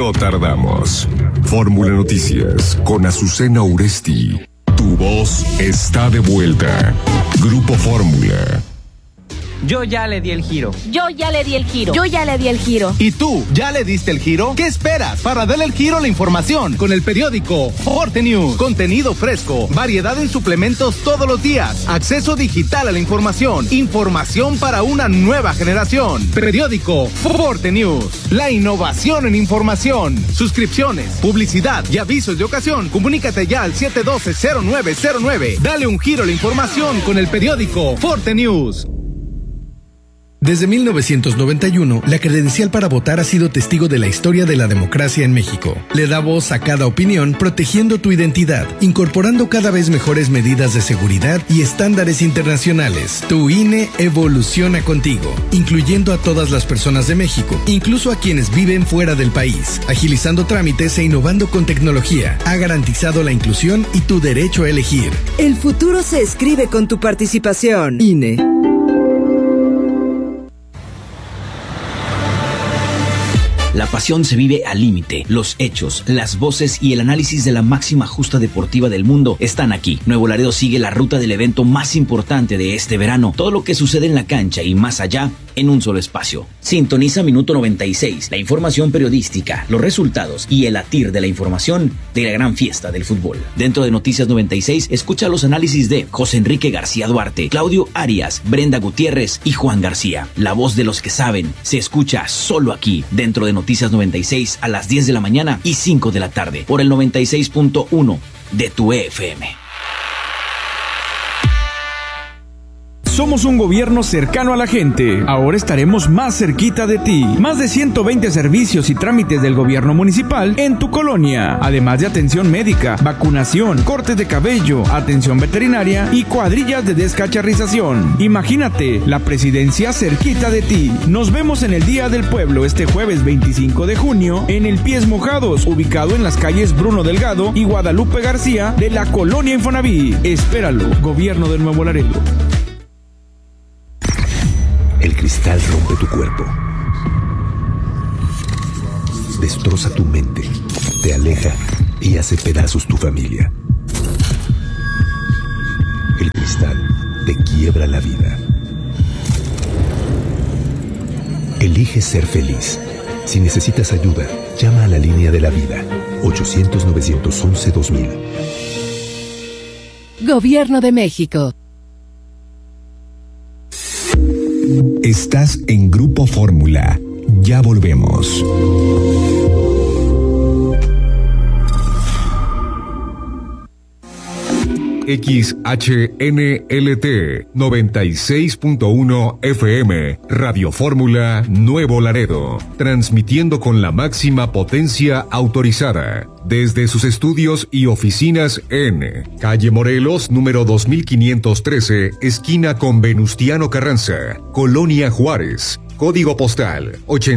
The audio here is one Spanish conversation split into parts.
No tardamos. Fórmula Noticias con Azucena Uresti. Tu voz está de vuelta. Grupo Fórmula. Yo ya le di el giro. Yo ya le di el giro. Yo ya le di el giro. ¿Y tú, ya le diste el giro? ¿Qué esperas para darle el giro a la información? Con el periódico Forte News. Contenido fresco, variedad en suplementos todos los días, acceso digital a la información, información para una nueva generación. Periódico Forte News. La innovación en información. Suscripciones, publicidad y avisos de ocasión. Comunícate ya al 712-0909. Dale un giro a la información con el periódico Forte News. Desde 1991, la credencial para votar ha sido testigo de la historia de la democracia en México. Le da voz a cada opinión, protegiendo tu identidad, incorporando cada vez mejores medidas de seguridad y estándares internacionales. Tu INE evoluciona contigo, incluyendo a todas las personas de México, incluso a quienes viven fuera del país, agilizando trámites e innovando con tecnología. Ha garantizado la inclusión y tu derecho a elegir. El futuro se escribe con tu participación. INE. La pasión se vive al límite. Los hechos, las voces y el análisis de la máxima justa deportiva del mundo están aquí. Nuevo Laredo sigue la ruta del evento más importante de este verano. Todo lo que sucede en la cancha y más allá en un solo espacio. Sintoniza Minuto 96, la información periodística, los resultados y el latir de la información de la gran fiesta del fútbol. Dentro de Noticias 96, escucha los análisis de José Enrique García Duarte, Claudio Arias, Brenda Gutiérrez y Juan García. La voz de los que saben se escucha solo aquí, dentro de Noticias 96 a las 10 de la mañana y 5 de la tarde, por el 96.1 de tu FM. Somos un gobierno cercano a la gente. Ahora estaremos más cerquita de ti. Más de 120 servicios y trámites del gobierno municipal en tu colonia. Además de atención médica, vacunación, cortes de cabello, atención veterinaria y cuadrillas de descacharrización. Imagínate, la presidencia cerquita de ti. Nos vemos en el Día del Pueblo este jueves 25 de junio en el Pies Mojados, ubicado en las calles Bruno Delgado y Guadalupe García de la colonia Infonavit. Espéralo, Gobierno de Nuevo Laredo. El cristal rompe tu cuerpo, destroza tu mente, te aleja y hace pedazos tu familia. El cristal te quiebra la vida. Elige ser feliz. Si necesitas ayuda, llama a la línea de la vida, 800-911-2000. Gobierno de México. Estás en Grupo Fórmula. Ya volvemos. XHNLT 96.1 FM Radio Fórmula Nuevo Laredo, transmitiendo con la máxima potencia autorizada desde sus estudios y oficinas en calle Morelos número 2513, esquina con Venustiano Carranza, Colonia Juárez. Código postal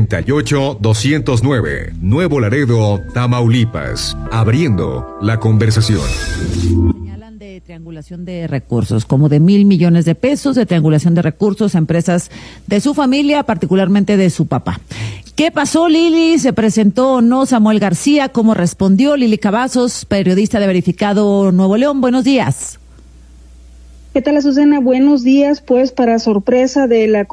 88209, Nuevo Laredo, Tamaulipas. Abriendo la conversación. De triangulación de recursos, como de 1,000 millones de pesos de triangulación de recursos a empresas de su familia, particularmente de su papá. ¿Qué pasó, Lili? ¿Se presentó o no Samuel García? ¿Cómo respondió? Lili Cavazos, periodista de Verificado Nuevo León. Buenos días. ¿Qué tal, Azucena? Buenos días. Pues para sorpresa de la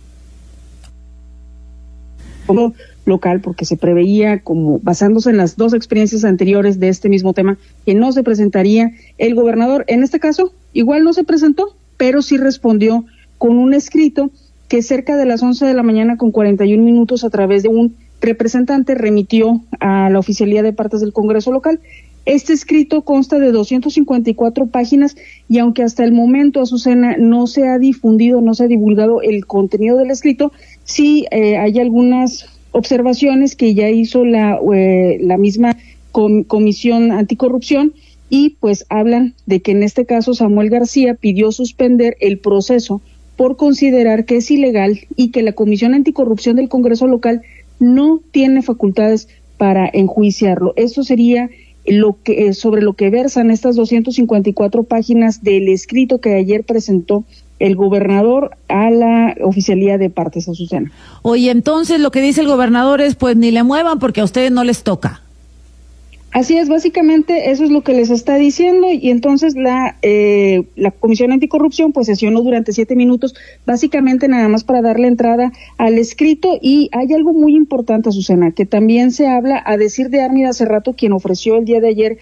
local, porque se preveía, como basándose en las dos experiencias anteriores de este mismo tema, que no se presentaría el gobernador. En este caso, igual no se presentó, pero sí respondió con un escrito que cerca de las 11 de la mañana con 41 minutos a través de un representante remitió a la oficialía de partes del Congreso local. Este escrito consta de 254 páginas y aunque hasta el momento, Azucena, no se ha difundido, no se ha divulgado el contenido del escrito, sí hay algunas observaciones que ya hizo la misma Comisión Anticorrupción y pues hablan de que en este caso Samuel García pidió suspender el proceso por considerar que es ilegal y que la Comisión Anticorrupción del Congreso local no tiene facultades para enjuiciarlo. Esto sería sobre lo que versan estas 254 páginas del escrito que ayer presentó el gobernador a la oficialía de partes, Azucena. Oye, entonces lo que dice el gobernador es pues ni le muevan porque a ustedes no les toca. Así es, básicamente eso es lo que les está diciendo, y entonces la Comisión Anticorrupción pues sesionó durante 7 minutos, básicamente nada más para darle entrada al escrito. Y hay algo muy importante, Azucena, que también se habla, a decir de Armida Cerrato, quien ofreció el día de ayer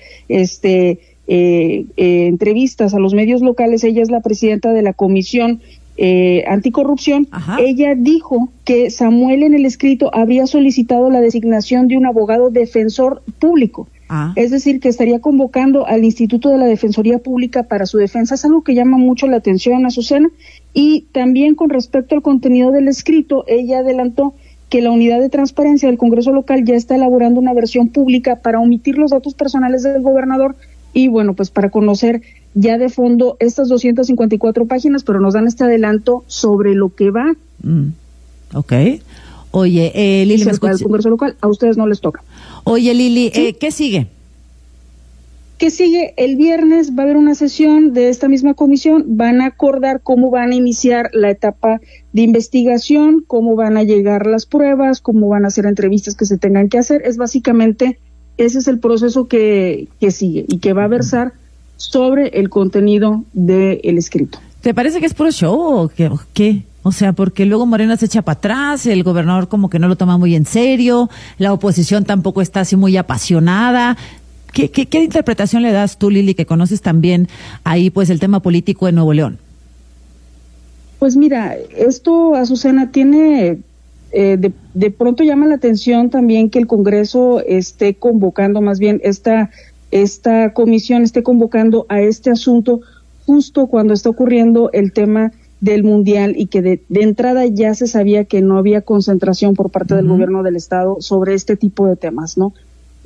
entrevistas a los medios locales. Ella es la presidenta de la Comisión Anticorrupción. Ajá. Ella dijo que Samuel en el escrito habría solicitado la designación de un abogado defensor público. Es decir, que estaría convocando al Instituto de la Defensoría Pública para su defensa. Es algo que llama mucho la atención, Azucena. Y también con respecto al contenido del escrito, ella adelantó que la Unidad de Transparencia del Congreso Local ya está elaborando una versión pública para omitir los datos personales del gobernador y, bueno, pues para conocer ya de fondo estas 254 páginas, pero nos dan este adelanto sobre lo que va. Ok. Oye, Lili, ¿me escuchas? El Congreso Local, a ustedes no les toca. Oye, Lili, ¿sí? ¿Qué sigue? ¿Qué sigue? El viernes va a haber una sesión de esta misma comisión, van a acordar cómo van a iniciar la etapa de investigación, cómo van a llegar las pruebas, cómo van a hacer entrevistas que se tengan que hacer. Es básicamente, ese es el proceso que sigue y que va a versar sobre el contenido del escrito. ¿Te parece que es puro show o qué? O sea, porque luego Morena se echa para atrás, el gobernador como que no lo toma muy en serio, la oposición tampoco está así muy apasionada. ¿Qué interpretación le das tú, Lili, que conoces también ahí pues el tema político de Nuevo León? Pues mira, esto, Azucena, tiene... de pronto llama la atención también que el Congreso esté convocando, más bien esta comisión esté convocando a este asunto justo cuando está ocurriendo el tema del Mundial, y que de entrada ya se sabía que no había concentración por parte del gobierno del estado sobre este tipo de temas, ¿no?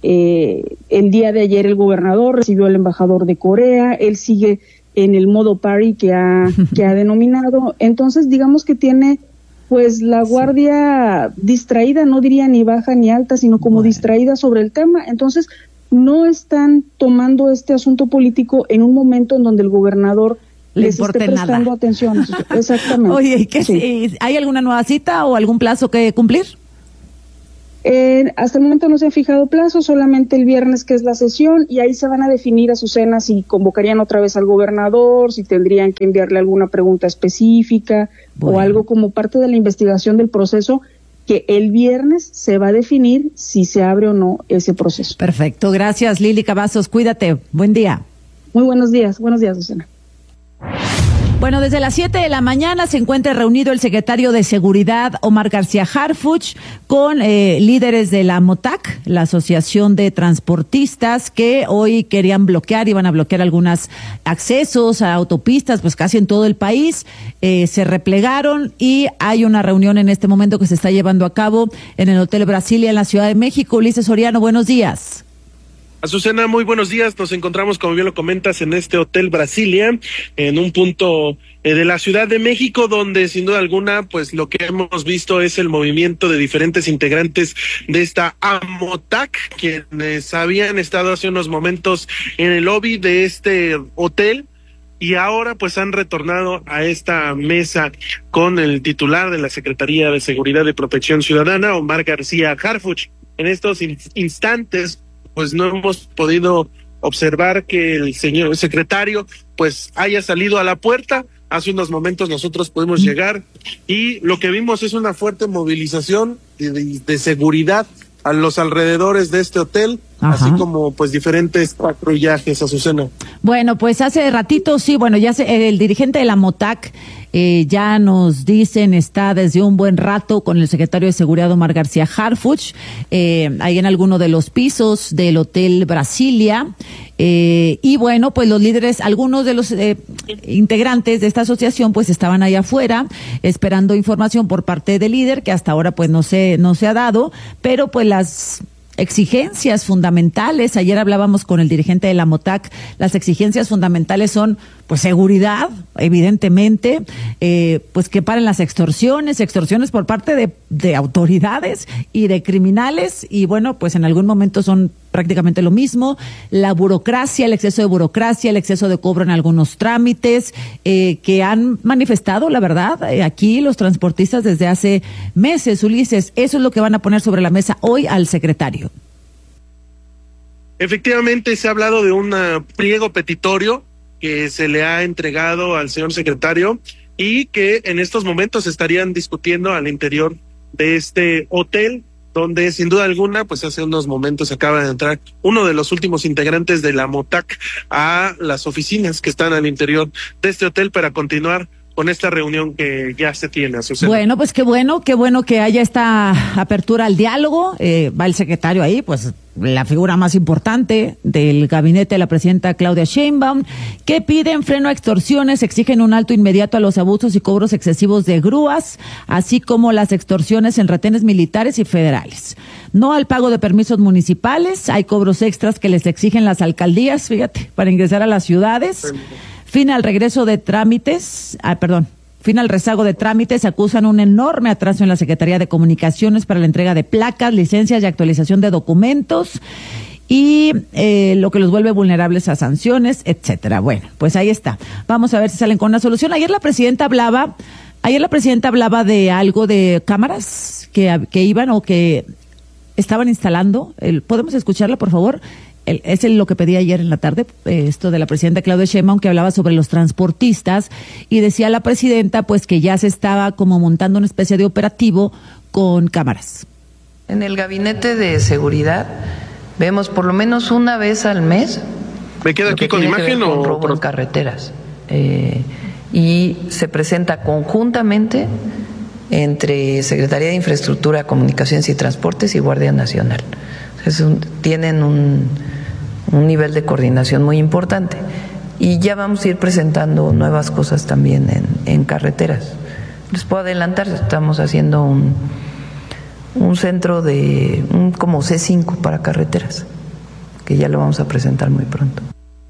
El día de ayer el gobernador recibió al embajador de Corea, él sigue en el modo party que ha denominado. Entonces digamos que tiene pues la guardia distraída, no diría ni baja ni alta, sino como distraída sobre el tema. Entonces no están tomando este asunto político en un momento en donde el gobernador les esté prestando atención. Exactamente. Oye, sí. ¿Hay alguna nueva cita o algún plazo que cumplir? Hasta el momento no se ha fijado plazo, solamente el viernes, que es la sesión, y ahí se van a definir, Azucena, si convocarían otra vez al gobernador, si tendrían que enviarle alguna pregunta específica o algo como parte de la investigación del proceso, que el viernes se va a definir si se abre o no ese proceso. Perfecto, gracias Lili Cavazos, cuídate, buen día. Muy buenos días, Azucena. Bueno, desde las 7 de la mañana se encuentra reunido el secretario de Seguridad, Omar García Harfuch, con líderes de la MOTAC, la Asociación de Transportistas, que hoy iban a bloquear algunos accesos a autopistas, pues casi en todo el país. Se replegaron y hay una reunión en este momento que se está llevando a cabo en el Hotel Brasilia en la Ciudad de México. Ulises Soriano, buenos días. Azucena, muy buenos días. Nos encontramos, como bien lo comentas, en este Hotel Brasilia, en un punto de la Ciudad de México, donde sin duda alguna, pues lo que hemos visto es el movimiento de diferentes integrantes de esta AMOTAC, quienes habían estado hace unos momentos en el lobby de este hotel, y ahora pues han retornado a esta mesa con el titular de la Secretaría de Seguridad y Protección Ciudadana, Omar García Harfuch. En estos instantes pues no hemos podido observar que el señor secretario pues haya salido a la puerta. Hace unos momentos nosotros pudimos llegar y lo que vimos es una fuerte movilización de seguridad a los alrededores de este hotel, así como pues diferentes patrullajes, Azucena. Bueno, pues hace ratito, sí, bueno, el dirigente de la MOTAC ya nos dicen, está desde un buen rato con el secretario de Seguridad, Omar García Harfuch, ahí en alguno de los pisos del Hotel Brasilia. Y bueno, pues los líderes, algunos de los integrantes de esta asociación pues estaban ahí afuera esperando información por parte del líder, que hasta ahora pues no se ha dado, pero pues las exigencias fundamentales, ayer hablábamos con el dirigente de la MOTAC, las exigencias fundamentales son pues seguridad, evidentemente, pues que paren las extorsiones por parte de autoridades y de criminales, y bueno, pues en algún momento son prácticamente lo mismo. La burocracia, el exceso de burocracia, el exceso de cobro en algunos trámites, que han manifestado, la verdad, aquí los transportistas desde hace meses. Ulises, eso es lo que van a poner sobre la mesa hoy al secretario. Efectivamente, se ha hablado de un pliego petitorio que se le ha entregado al señor secretario y que en estos momentos estarían discutiendo al interior de este hotel, donde sin duda alguna, pues hace unos momentos acaba de entrar uno de los últimos integrantes de la MOTAC a las oficinas que están al interior de este hotel para continuar con esta reunión que ya se tiene, Azucena. Bueno, pues qué bueno que haya esta apertura al diálogo. Va el secretario ahí, pues la figura más importante del gabinete de la presidenta Claudia Sheinbaum, que piden freno a extorsiones, exigen un alto inmediato a los abusos y cobros excesivos de grúas, así como las extorsiones en retenes militares y federales. No al pago de permisos municipales, hay cobros extras que les exigen las alcaldías, fíjate, para ingresar a las ciudades. Fin al rezago de trámites, acusan un enorme atraso en la Secretaría de Comunicaciones para la entrega de placas, licencias y actualización de documentos, y lo que los vuelve vulnerables a sanciones, etcétera. Bueno, pues ahí está. Vamos a ver si salen con una solución. Ayer la presidenta hablaba de algo de cámaras que iban o que estaban instalando. ¿Podemos escucharla, por favor? Es lo que pedí ayer en la tarde, esto de la presidenta Claudia Sheinbaum, que hablaba sobre los transportistas, y decía la presidenta pues que ya se estaba como montando una especie de operativo con cámaras. En el gabinete de seguridad vemos por lo menos una vez al mes. ¿Me quedo aquí con imagen o robo en carreteras? Y se presenta conjuntamente entre Secretaría de Infraestructura, Comunicaciones y Transportes y Guardia Nacional. Tienen un nivel de coordinación muy importante, y ya vamos a ir presentando nuevas cosas también en carreteras. Les puedo adelantar, estamos haciendo un centro de como C5 para carreteras, que ya lo vamos a presentar muy pronto.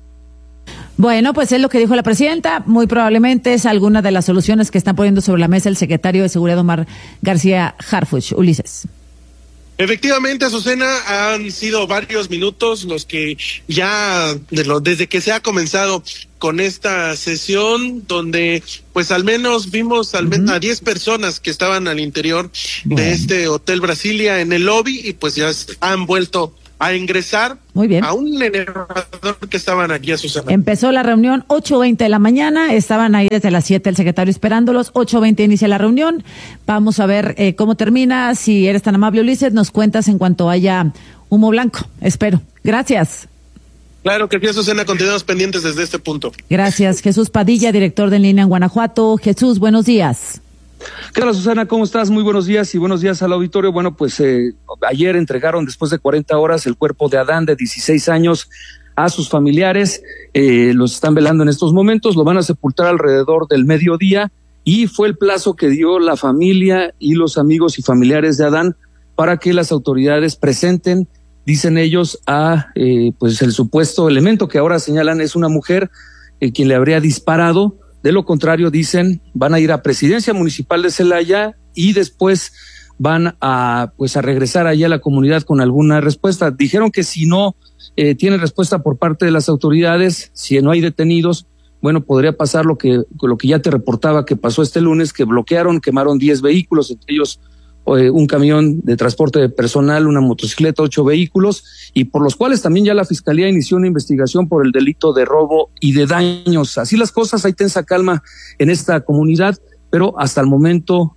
Bueno, pues es lo que dijo la presidenta. Muy probablemente es alguna de las soluciones que están poniendo sobre la mesa el secretario de Seguridad, Omar García Harfuch. Ulises. Efectivamente, Azucena, han sido varios minutos los que ya, desde que se ha comenzado con esta sesión, donde pues al menos vimos a 10 personas que estaban al interior de este Hotel Brasilia en el lobby, y pues ya han vuelto a ingresar. Muy bien. A un elevador que estaban aquí, Azucena. Empezó la reunión 8:20 de la mañana, estaban ahí desde las 7 el secretario esperándolos, 8:20 inicia la reunión. Vamos a ver cómo termina. Si eres tan amable, Ulises, nos cuentas en cuanto haya humo blanco, espero. Gracias. Claro que sí, Azucena, continuamos pendientes desde este punto. Gracias. Jesús Padilla, director de En Línea en Guanajuato. Jesús, buenos días. ¿Qué tal, Susana? ¿Cómo estás? Muy buenos días y buenos días al auditorio. Bueno, pues ayer entregaron, después de 40 horas, el cuerpo de Adán, de 16 años, a sus familiares. Los están velando en estos momentos, lo van a sepultar alrededor del mediodía, y fue el plazo que dio la familia y los amigos y familiares de Adán para que las autoridades presenten, dicen ellos, a pues el supuesto elemento que ahora señalan es una mujer quien le habría disparado. De lo contrario, dicen, van a ir a Presidencia Municipal de Celaya y después van a regresar allá a la comunidad con alguna respuesta. Dijeron que si no tienen respuesta por parte de las autoridades, si no hay detenidos, bueno, podría pasar lo que ya te reportaba que pasó este lunes, que quemaron 10 vehículos, entre ellos un camión de transporte de personal, una motocicleta, 8 vehículos, y por los cuales también ya la Fiscalía inició una investigación por el delito de robo y de daños. Así las cosas, hay tensa calma en esta comunidad, pero hasta el momento,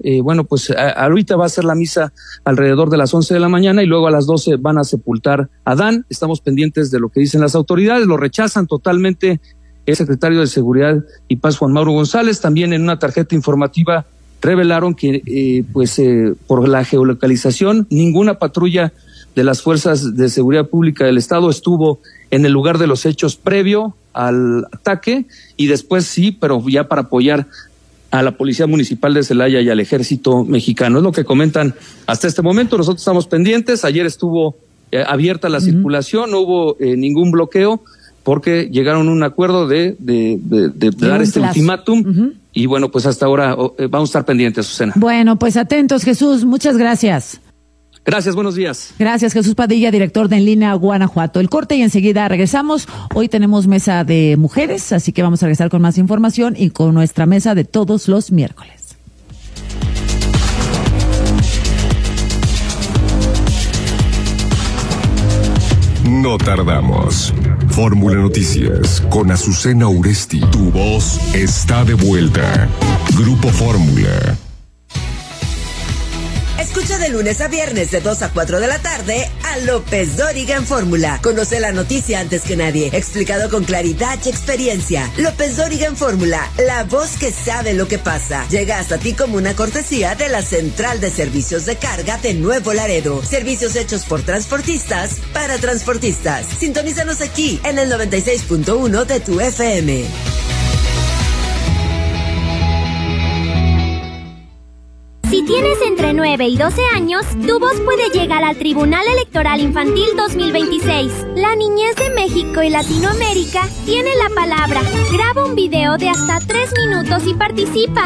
ahorita va a ser la misa alrededor de las 11 de la mañana y luego a las 12 van a sepultar a Adán. Estamos pendientes de lo que dicen las autoridades, lo rechazan totalmente el secretario de Seguridad y Paz, Juan Mauro González. También en una tarjeta informativa revelaron que por la geolocalización ninguna patrulla de las fuerzas de seguridad pública del estado estuvo en el lugar de los hechos previo al ataque, y después sí, pero ya para apoyar a la Policía Municipal de Celaya y al Ejército Mexicano. Es lo que comentan hasta este momento. Nosotros estamos pendientes. Ayer estuvo abierta la circulación, no hubo ningún bloqueo, porque llegaron a un acuerdo de dar este ultimátum. Y bueno, pues hasta ahora vamos a estar pendientes, Azucena. Bueno, pues atentos, Jesús, muchas gracias. Gracias, buenos días. Gracias, Jesús Padilla, director de En Línea Guanajuato. El corte y enseguida regresamos. Hoy tenemos mesa de mujeres, así que vamos a regresar con más información y con nuestra mesa de todos los miércoles. No tardamos. Fórmula Noticias con Azucena Uresti. Tu voz está de vuelta. Grupo Fórmula. Escucha de lunes a viernes de 2 a 4 de la tarde a López Dóriga en Fórmula. Conoce la noticia antes que nadie, explicado con claridad y experiencia. López Dóriga en Fórmula, la voz que sabe lo que pasa. Llega hasta ti como una cortesía de la Central de Servicios de Carga de Nuevo Laredo. Servicios hechos por transportistas para transportistas. Sintonízanos aquí en el 96.1 de tu FM. Si tienes entre 9 y 12 años, tu voz puede llegar al Tribunal Electoral Infantil 2026. La niñez de México y Latinoamérica tiene la palabra. Graba un video de hasta 3 minutos y participa.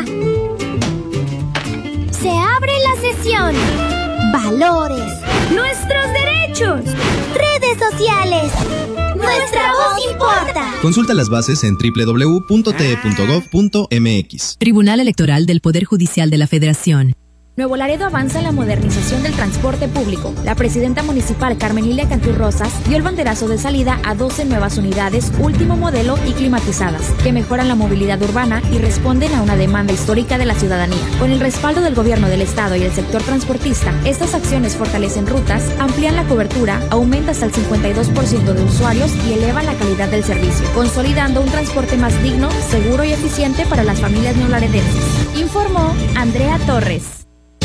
Se abre la sesión. Valores. Nuestros derechos. Redes sociales. Nuestra voz importa. Consulta las bases en www.te.gov.mx. Tribunal Electoral del Poder Judicial de la Federación. Nuevo Laredo avanza en la modernización del transporte público. La presidenta municipal Carmen Lilia Cantú Rosas dio el banderazo de salida a 12 nuevas unidades último modelo y climatizadas, que mejoran la movilidad urbana y responden a una demanda histórica de la ciudadanía. Con el respaldo del gobierno del estado y el sector transportista, estas acciones fortalecen rutas, amplían la cobertura, aumentan hasta el 52% de usuarios y elevan la calidad del servicio, consolidando un transporte más digno, seguro y eficiente para las familias neolaredenses. Informó Andrea Torres.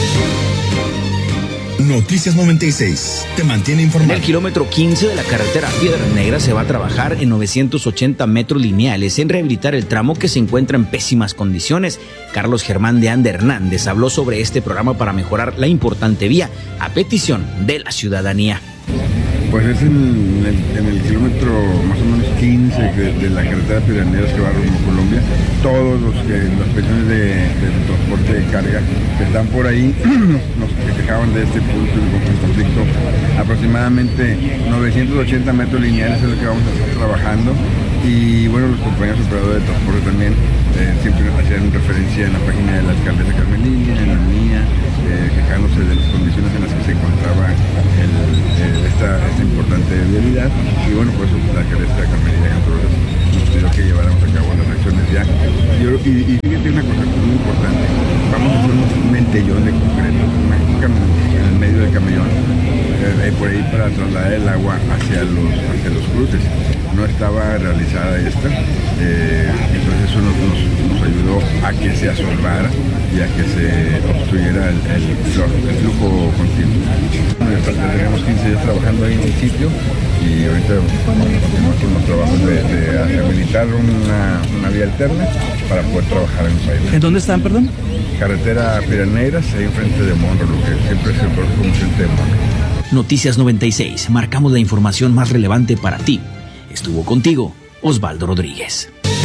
Noticias 96. Te mantiene informado. En el kilómetro 15 de la carretera Piedras Negras se va a trabajar en 980 metros lineales en rehabilitar el tramo que se encuentra en pésimas condiciones. Carlos Germán de Anda Hernández habló sobre este programa para mejorar la importante vía a petición de la ciudadanía. Pues es en el kilómetro más o menos 15 de la carretera Piedras Negras que va rumbo a Colombia. Todos las peticiones de transporte de carga que están por ahí nos quejaban de este punto en conflicto. Aproximadamente 980 metros lineales es lo que vamos a estar trabajando. Y bueno, los compañeros operadores de transporte también siempre hacían referencia en la página de la alcaldesa Carmen Lilia, en la mía, quejándose de las condiciones en las que se encontraba esta importante vialidad. Y bueno, pues la alcaldesa Carmen Lilia nos pidió que lleváramos a cabo las acciones ya. Y fíjate una cosa muy importante, vamos a hacer un mentellón de concreto, en el medio del camellón, por ahí para trasladar el agua hacia los cruces. No estaba realizada esta, entonces eso nos ayudó a que se asolvara y a que se obstruyera el flujo continuo. Tenemos 15 días trabajando ahí en el sitio y ahorita continuamos con los trabajos de habilitar una vía alterna para poder trabajar en el país. ¿En dónde están, perdón? Carretera Piedras Negras, ahí enfrente de Monro, lo que siempre se conoce como frente de Monro. Noticias 96, marcamos la información más relevante para ti. Estuvo contigo Osvaldo Rodríguez.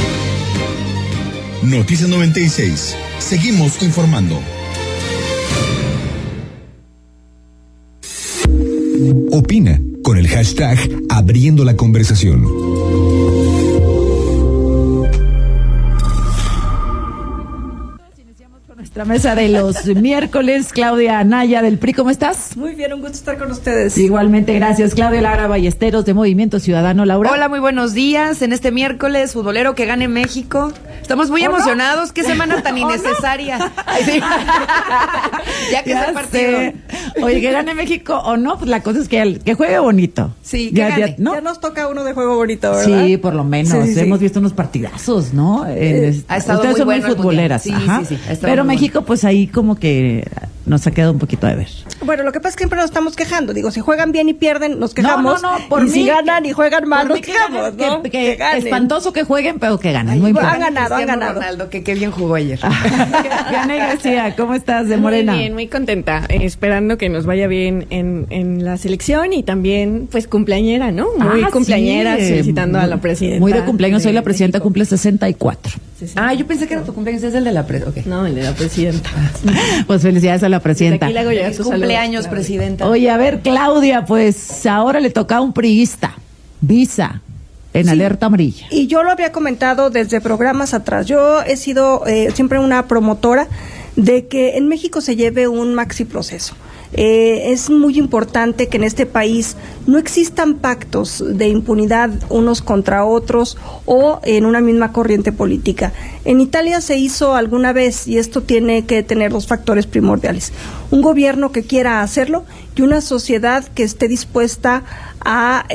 Noticias 96. Seguimos informando. Opina con el hashtag Abriendo la Conversación. Nuestra mesa de los miércoles, Claudia Anaya del PRI, ¿cómo estás? Muy bien, un gusto estar con ustedes. Igualmente, gracias. Claudia Lara Ballesteros de Movimiento Ciudadano. Laura. Hola, muy buenos días. En este miércoles futbolero que gane México. Estamos muy emocionados. Qué semana tan innecesaria. Sí. Ya que es el partido. Oye, que gane México o no, pues la cosa es que juegue bonito. Sí, que gane. ¿no? Ya nos toca uno de juego bonito, ¿verdad? Sí, por lo menos. Sí. Hemos visto unos partidazos, ¿no? Ha estado ustedes muy son bueno muy futboleras. Sí. Pero México, pues ahí como que nos ha quedado un poquito de ver. Bueno, lo que pasa es que siempre nos estamos quejando. Digo, si juegan bien y pierden, nos quejamos. Por y mí, si ganan y juegan mal, nos quejamos, ¿no? Que espantoso que jueguen, pero que ganen. Muy han ganado. Ronaldo, que qué bien jugó ayer. Vianey García, ¿cómo estás de Morena? Muy bien, muy contenta, esperando que nos vaya bien en la selección y también, pues, cumpleañera, ¿no? Muy cumpleañera, sí. Felicitando a la presidenta. Muy de cumpleaños, hoy la presidenta cumple 64. Yo pensé que era tu cumpleaños, es el de la presidenta. Okay. No, el de la presidenta. Pues felicidades a la presidenta. Aquí le hago ya su cumpleaños, saludo, presidenta. Oye, a ver, Claudia, pues ahora le toca a un priista, Visa, en alerta amarilla. Y yo lo había comentado desde programas atrás. Yo he sido siempre una promotora de que en México se lleve un maxi proceso. Es muy importante que en este país no existan pactos de impunidad unos contra otros o en una misma corriente política. En Italia se hizo alguna vez y esto tiene que tener dos factores primordiales. Un gobierno que quiera hacerlo y una sociedad que esté dispuesta a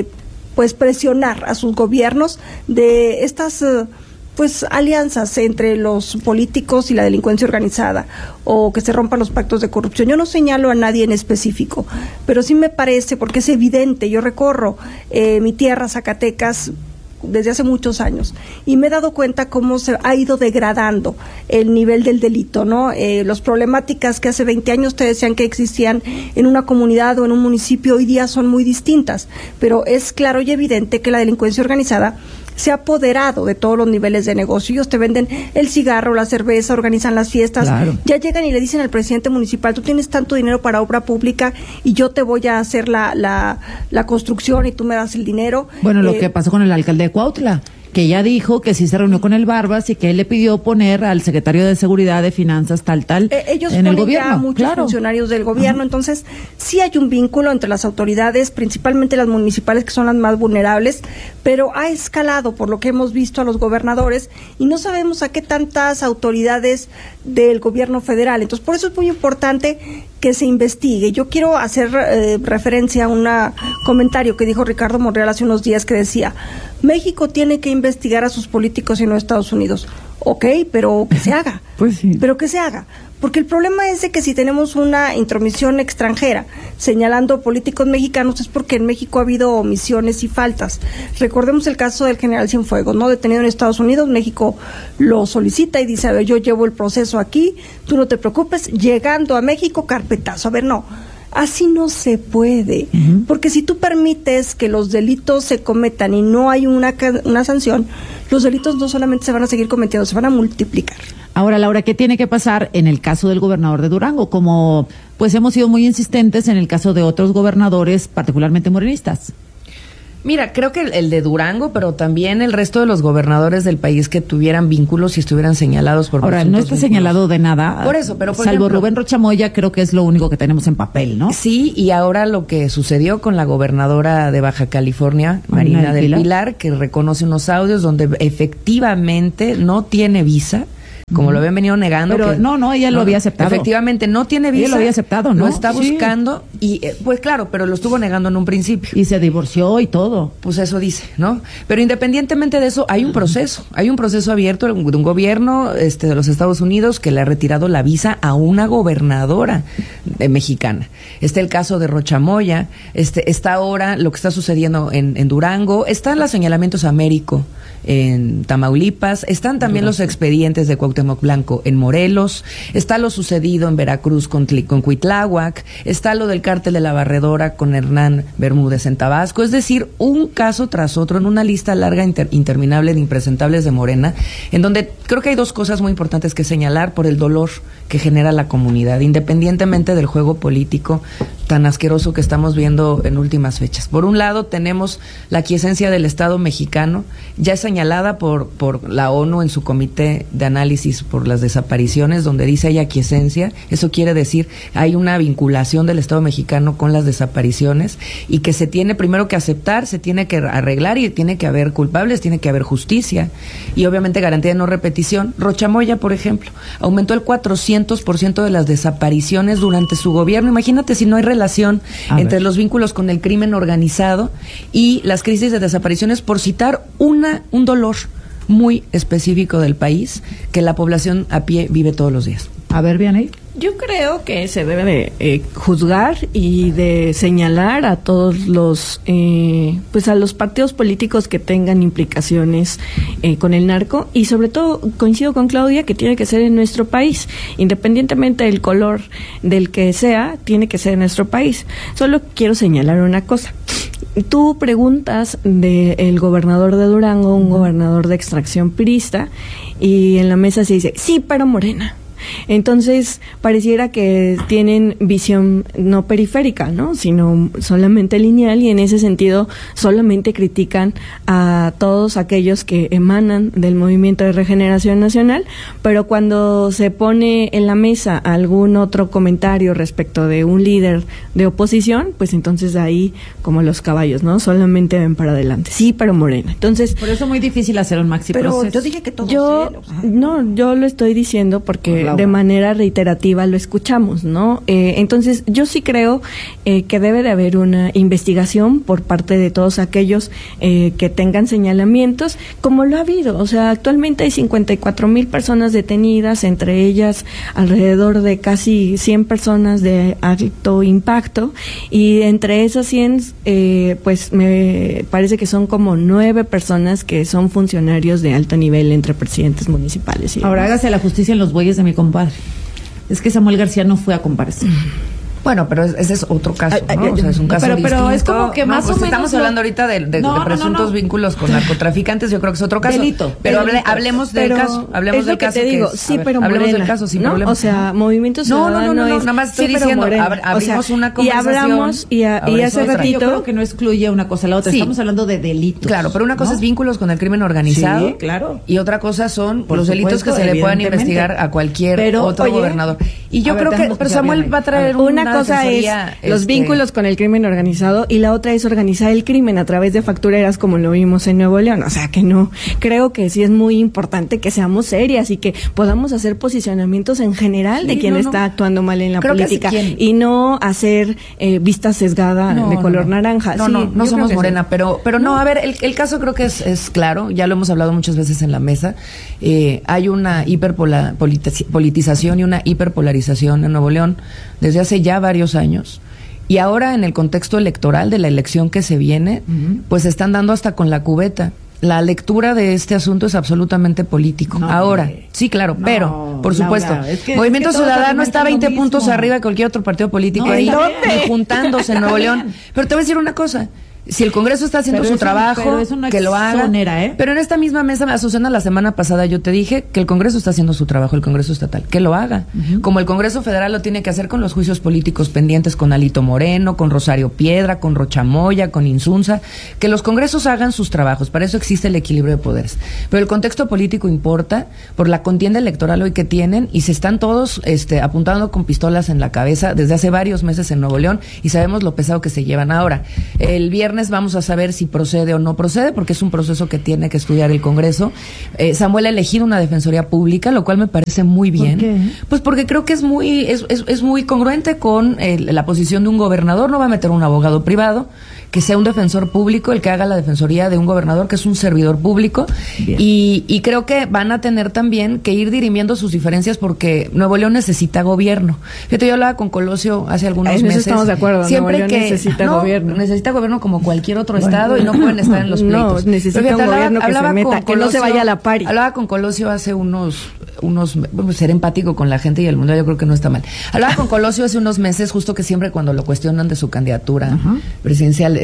pues presionar a sus gobiernos de estas pues alianzas entre los políticos y la delincuencia organizada o que se rompan los pactos de corrupción. Yo no señalo a nadie en específico, pero sí me parece, porque es evidente, yo recorro mi tierra, Zacatecas, desde hace muchos años y me he dado cuenta cómo se ha ido degradando el nivel del delito, ¿no? Las problemáticas que hace 20 años te decían que existían en una comunidad o en un municipio hoy día son muy distintas, pero es claro y evidente que la delincuencia organizada se ha apoderado de todos los niveles de negocio. Ellos te venden el cigarro, la cerveza, organizan las fiestas. Claro. Ya llegan y le dicen al presidente municipal, tú tienes tanto dinero para obra pública y yo te voy a hacer la construcción y tú me das el dinero. Bueno, lo que pasó con el alcalde de Cuautla, que ya dijo que sí se reunió con el Barbas y que él le pidió poner al secretario de Seguridad, de Finanzas, ellos en el gobierno. Ya muchos funcionarios del gobierno, entonces sí hay un vínculo entre las autoridades, principalmente las municipales, que son las más vulnerables, pero ha escalado por lo que hemos visto a los gobernadores y no sabemos a qué tantas autoridades del gobierno federal. Entonces, por eso es muy importante que se investigue. Yo quiero hacer referencia a un comentario que dijo Ricardo Monreal hace unos días que decía, México tiene que investigar a sus políticos y no a Estados Unidos. Ok, pero que se haga. Pues sí. Pero que se haga. Porque el problema es de que si tenemos una intromisión extranjera señalando políticos mexicanos es porque en México ha habido omisiones y faltas. Recordemos el caso del general Cienfuegos, ¿no? Detenido en Estados Unidos, México lo solicita y dice, a ver, yo llevo el proceso aquí, tú no te preocupes, llegando a México, carpetazo. A ver, no. Así no se puede, porque si tú permites que los delitos se cometan y no hay una sanción, los delitos no solamente se van a seguir cometiendo, se van a multiplicar. Ahora, Laura, ¿qué tiene que pasar en el caso del gobernador de Durango? Como pues hemos sido muy insistentes en el caso de otros gobernadores, particularmente morenistas. Mira, creo que el de Durango, pero también el resto de los gobernadores del país que tuvieran vínculos y estuvieran señalados por ahora, no está señalado de nada. Por eso, pero por salvo ejemplo, Rubén Rocha Moya, creo que es lo único que tenemos en papel, ¿no? Sí, y ahora lo que sucedió con la gobernadora de Baja California, Marina del Pilar, que reconoce unos audios donde efectivamente no tiene visa, como lo habían venido negando. Pero ella lo había aceptado. Efectivamente, no tiene visa. Ella lo había aceptado, ¿no? Lo está buscando y, pues claro, pero lo estuvo negando en un principio. Y se divorció y todo. Pues eso dice, ¿no? Pero independientemente de eso, hay un proceso abierto de un gobierno de los Estados Unidos que le ha retirado la visa a una gobernadora mexicana. Está el caso de Rocha Moya, está ahora lo que está sucediendo en Durango, están los señalamientos a Américo en Tamaulipas, están también los expedientes de Cuauhtémoc Blanco en Morelos, está lo sucedido en Veracruz con Cuitláhuac, está lo del cártel de la Barredora con Hernán Bermúdez en Tabasco, es decir, un caso tras otro en una lista larga interminable de impresentables de Morena, en donde creo que hay dos cosas muy importantes que señalar por el dolor que genera la comunidad, independientemente del juego político tan asqueroso que estamos viendo en últimas fechas. Por un lado, tenemos la aquiescencia del Estado mexicano, ya señalada por la ONU en su comité de análisis por las desapariciones, donde dice hay aquiescencia. Eso quiere decir hay una vinculación del Estado mexicano con las desapariciones y que se tiene primero que aceptar, se tiene que arreglar y tiene que haber culpables, tiene que haber justicia y obviamente garantía de no repetición. Rocha Moya, por ejemplo, aumentó el 400% de las desapariciones durante su gobierno. Imagínate si no hay relación entre los vínculos con el crimen organizado y las crisis de desapariciones, por citar un dolor muy específico del país que la población a pie vive todos los días. A ver, Vianey. Yo creo que se debe de juzgar y de señalar a todos los, pues a los partidos políticos que tengan implicaciones con el narco, y sobre todo coincido con Claudia que tiene que ser en nuestro país, independientemente del color del que sea, tiene que ser en nuestro país. Solo quiero señalar una cosa. Tú preguntas del gobernador de Durango, un gobernador de extracción priista, y en la mesa se dice, sí, pero Morena. Entonces, pareciera que tienen visión no periférica, ¿no? Sino solamente lineal, y en ese sentido solamente critican a todos aquellos que emanan del Movimiento de Regeneración Nacional, pero cuando se pone en la mesa algún otro comentario respecto de un líder de oposición, pues entonces ahí, como los caballos, ¿no? Solamente ven para adelante. Sí, pero Morena. Entonces, por eso es muy difícil hacer un maxi proceso. Pero yo dije que todos. Yo lo estoy diciendo porque de manera reiterativa lo escuchamos, ¿no? Entonces, yo sí creo que debe de haber una investigación por parte de todos aquellos que tengan señalamientos, como lo ha habido. O sea, actualmente hay 54,000 personas detenidas, entre ellas alrededor de casi 100 personas de alto impacto, y entre esas 100, pues me parece que son como 9 personas que son funcionarios de alto nivel entre presidentes municipales. Ahora hágase la justicia en los bueyes de mi compadre. Es que Samuel García no fue a comparecer. Bueno, pero ese es otro caso, ¿no? O sea, es un caso distinto. Pero es como que más o menos estamos hablando ahorita de presuntos vínculos con narcotraficantes. Yo creo que es otro caso. Pero hablemos del caso. Hablemos del caso. Te digo, sí, pero hablemos Morena, del caso sin ¿no? problema. O sea, Movimiento Ciudadano no, nada más estoy diciendo, abrimos una conversación. Y hace ratito, yo creo que no excluye una cosa a la otra. Sí. Estamos hablando de delitos. Claro, pero una cosa es vínculos con el crimen organizado. Sí, claro. Y otra cosa son Por los delitos supuesto, que se le puedan investigar a cualquier otro gobernador. Y yo creo que, pero Samuel va a traer una cosa es los vínculos con el crimen organizado, y la otra es organizar el crimen a través de factureras, como lo vimos en Nuevo León. O sea que no, creo que sí es muy importante que seamos serias y que podamos hacer posicionamientos en general de quién está actuando mal en la política, y no hacer vista sesgada de color naranja. No somos Morena, pero no, a ver, el caso creo que es claro, ya lo hemos hablado muchas veces en la mesa. Hay una hiperpolitización y una hiperpolarización en Nuevo León desde hace ya varios años. Y ahora, en el contexto electoral de la elección que se viene, pues se están dando hasta con la cubeta. La lectura de este asunto es absolutamente político. Ahora, sí, claro, pero, por supuesto, Movimiento Ciudadano está a 20 puntos arriba de cualquier otro partido político ahí, juntándose en Nuevo León. Pero te voy a decir una cosa. Si el Congreso está haciendo su trabajo, que lo haga. Pero en esta misma mesa, Azucena, la semana pasada yo te dije que el Congreso está haciendo su trabajo, el Congreso estatal, que lo haga. Como el Congreso federal lo tiene que hacer con los juicios políticos pendientes con Alito Moreno, con Rosario Piedra, con Rocha Moya, con Insunza, que los Congresos hagan sus trabajos. Para eso existe el equilibrio de poderes. Pero el contexto político importa por la contienda electoral hoy que tienen, y se están todos apuntando con pistolas en la cabeza desde hace varios meses en Nuevo León, y sabemos lo pesado que se llevan ahora. El viernes vamos a saber si procede o no procede, porque es un proceso que tiene que estudiar el Congreso. Samuel ha elegido una defensoría pública, lo cual me parece muy bien. ¿Por qué? Pues porque creo que es muy congruente con la posición de un gobernador. No va a meter un abogado privado, que sea un defensor público el que haga la defensoría de un gobernador que es un servidor público. Y creo que van a tener también que ir dirimiendo sus diferencias, porque Nuevo León necesita gobierno. Fíjate, yo hablaba con Colosio hace algunos meses. Estamos de acuerdo. Siempre Nuevo León necesita gobierno. Necesita gobierno como cualquier otro estado, y no pueden estar en los pleitos. No, necesita un gobierno que se meta, que no se vaya a la pari. Hablaba con Colosio hace unos ser empático con la gente y el mundo, yo creo que no está mal. Hablaba con Colosio hace unos meses, justo que siempre cuando lo cuestionan de su candidatura presidencial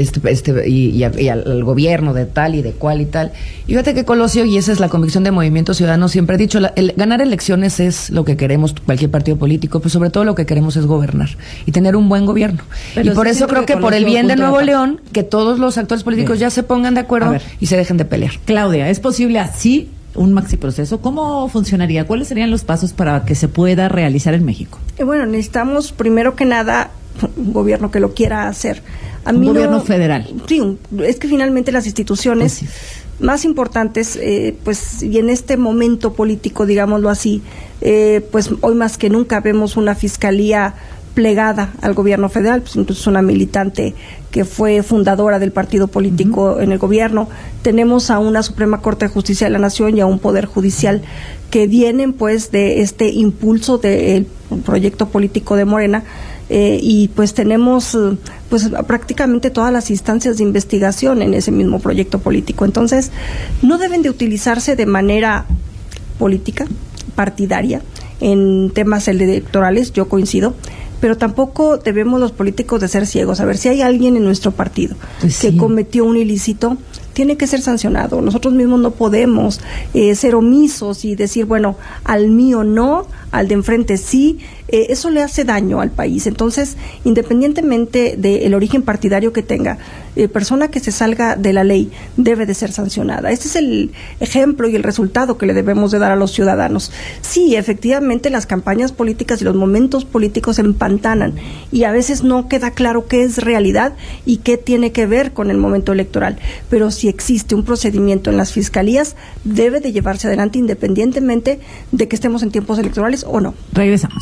y al gobierno de tal y de cual y tal. Y fíjate que Colosio, y esa es la convicción de Movimiento Ciudadano, siempre he dicho, ganar elecciones es lo que queremos cualquier partido político, pero sobre todo lo que queremos es gobernar y tener un buen gobierno. Pero y por eso creo que por el bien de Nuevo León, que todos los actores políticos ya se pongan de acuerdo y se dejen de pelear. Claudia, ¿es posible así un maxi proceso? ¿Cómo funcionaría? ¿Cuáles serían los pasos para que se pueda realizar en México? Bueno, necesitamos primero que nada un gobierno que lo quiera hacer. Un gobierno federal. Sí, es que finalmente las instituciones más importantes, pues, y en este momento político, digámoslo así, pues hoy más que nunca vemos una fiscalía plegada al gobierno federal, pues incluso es una militante que fue fundadora del partido político en el gobierno. Tenemos a una Suprema Corte de Justicia de la Nación y a un Poder Judicial que vienen pues de este impulso del proyecto político de Morena, y pues tenemos pues prácticamente todas las instancias de investigación en ese mismo proyecto político. Entonces, no deben de utilizarse de manera política, partidaria, en temas electorales, yo coincido, pero tampoco debemos los políticos de ser ciegos. A ver, si hay alguien en nuestro partido que cometió un ilícito, tiene que ser sancionado. Nosotros mismos no podemos ser omisos y decir, bueno, al mío no, al de enfrente sí. Eso le hace daño al país. Entonces, independientemente del origen partidario que tenga, persona que se salga de la ley debe de ser sancionada. Este es el ejemplo y el resultado que le debemos de dar a los ciudadanos. Sí, efectivamente, las campañas políticas y los momentos políticos se empantanan y a veces no queda claro qué es realidad y qué tiene que ver con el momento electoral. Pero si existe un procedimiento en las fiscalías, debe de llevarse adelante independientemente de que estemos en tiempos electorales o no. Regresamos.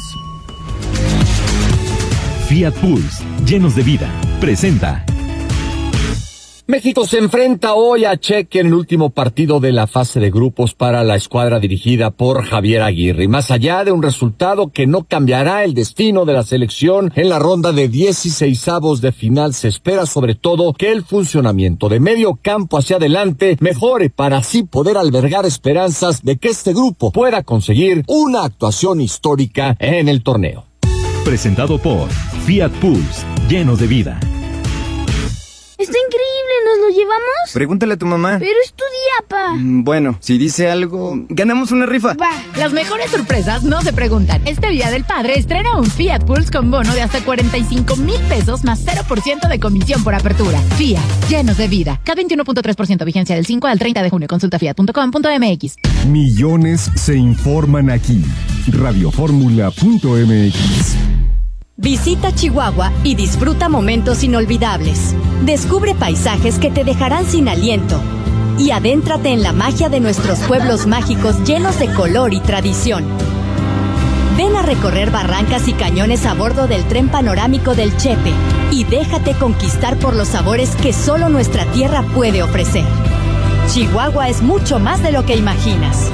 Fiat Pulse, llenos de vida, presenta. México se enfrenta hoy a Chequia en el último partido de la fase de grupos para la escuadra dirigida por Javier Aguirre. Y más allá de un resultado que no cambiará el destino de la selección en la ronda de 16avos de final, se espera sobre todo que el funcionamiento de medio campo hacia adelante mejore para así poder albergar esperanzas de que este grupo pueda conseguir una actuación histórica en el torneo. Presentado por Fiat Pulse, llenos de vida. Está increíble, ¿nos lo llevamos? Pregúntale a tu mamá. Pero es tu día, pa. Bueno, si dice algo, ganamos una rifa. Va. Las mejores sorpresas no se preguntan. Este Día del Padre estrena un Fiat Pulse con bono de hasta 45,000 pesos más 0% de comisión por apertura. Fiat, llenos de vida. K21.3%, vigencia del 5 al 30 de junio. Consulta fiat.com.mx. Millones se informan aquí. Radioformula.mx. Visita Chihuahua y disfruta momentos inolvidables. Descubre paisajes que te dejarán sin aliento. Y adéntrate en la magia de nuestros pueblos mágicos llenos de color y tradición. Ven a recorrer barrancas y cañones a bordo del tren panorámico del Chepe y déjate conquistar por los sabores que solo nuestra tierra puede ofrecer. Chihuahua es mucho más de lo que imaginas.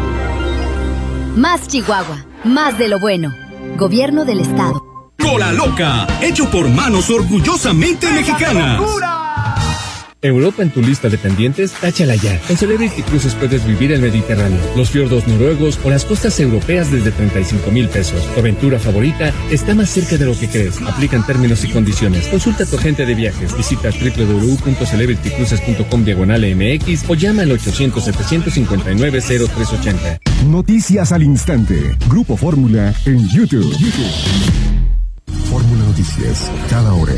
Más Chihuahua, más de lo bueno. Gobierno del Estado. Cola Loca, hecho por manos orgullosamente mexicanas. Europa en tu lista de pendientes, táchala ya. En Celebrity Cruises puedes vivir el Mediterráneo, los fiordos noruegos o las costas europeas desde 35,000 pesos. Tu aventura favorita está más cerca de lo que crees. Aplican términos y condiciones. Consulta a tu agente de viajes. Visita www.celebritycruises.com/MX o llama al 800-759-0380. Noticias al instante. Grupo Fórmula en YouTube. Fórmula Noticias, cada hora.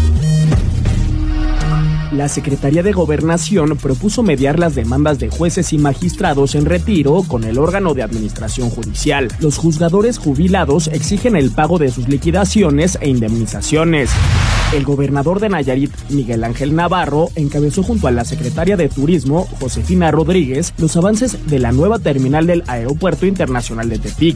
La Secretaría de Gobernación propuso mediar las demandas de jueces y magistrados en retiro con el órgano de administración judicial. Los juzgadores jubilados exigen el pago de sus liquidaciones e indemnizaciones. El gobernador de Nayarit, Miguel Ángel Navarro, encabezó junto a la secretaria de Turismo, Josefina Rodríguez, los avances de la nueva terminal del Aeropuerto Internacional de Tepic.